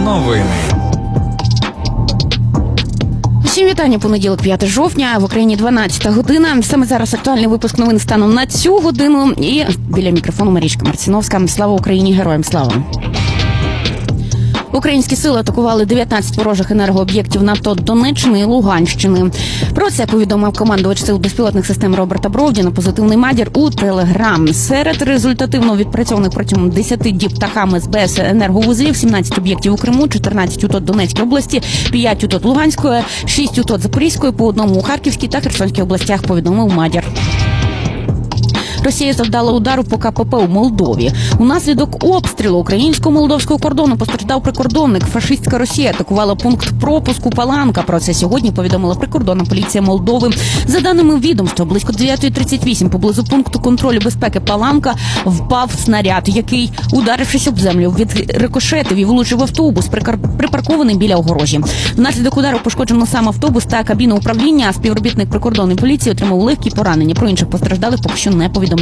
Новини. Всім вітання, понеділок, 5 жовтня, в Україні 12 година. Саме зараз актуальний випуск новин станом на цю годину. І біля мікрофону Марічка Марціновська. Слава Україні, героям слава! Українські сили атакували 19 ворожих енергооб'єктів НАТО Донеччини і Луганщини. Про це повідомив командувач сил безпілотних систем Роберта Бровді на позитивний Мадір у Телеграм. Серед результативно відпрацьованих протягом 10 діб птахами з БС енерговузлів 17 об'єктів у Криму, 14 УТОТ Донецької області, 5 УТОТ Луганської, 6 УТОТ Запорізької, по одному у Харківській та Херсонській областях, повідомив Мадір. Росія завдала удару по КПП у Молдові. Унаслідок обстрілу українсько-молдовського кордону постраждав прикордонник. Фашистська Росія атакувала пункт пропуску Паланка. Про це сьогодні повідомила прикордонна поліція Молдови. За даними відомства, близько 9:38 поблизу пункту контролю безпеки Паланка впав снаряд, який, ударившись об землю, відрикошетив і влучив автобус, припаркований біля огорожі. Внаслідок удару пошкоджено сам автобус та кабіну управління, а співробітник прикордонної поліції отримав легкі поранення. Про інших постраждалих поки що не повідомлялося.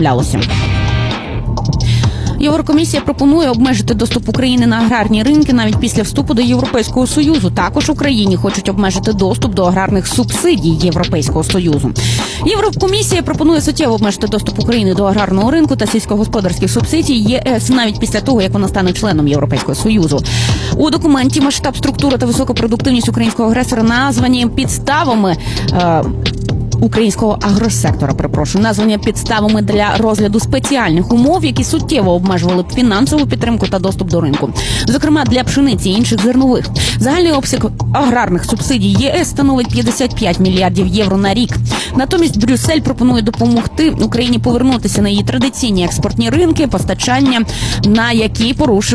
Єврокомісія пропонує обмежити доступ України на аграрні ринки навіть після вступу до Європейського Союзу. Також Україні хочуть обмежити доступ до аграрних субсидій Європейського Союзу. Єврокомісія пропонує суттєво обмежити доступ України до аграрного ринку та сільськогосподарських субсидій ЄС навіть після того, як вона стане членом Європейського Союзу. У документі масштаб, структура та високопродуктивність українського агресора названі підставами українського агросектора, названі підставами для розгляду спеціальних умов, які суттєво обмежували б фінансову підтримку та доступ до ринку. Зокрема, для пшениці і інших зернових. Загальний обсяг аграрних субсидій ЄС становить 55 мільярдів євро на рік. Натомість Брюссель пропонує допомогти Україні повернутися на її традиційні експортні ринки, постачання на які порушили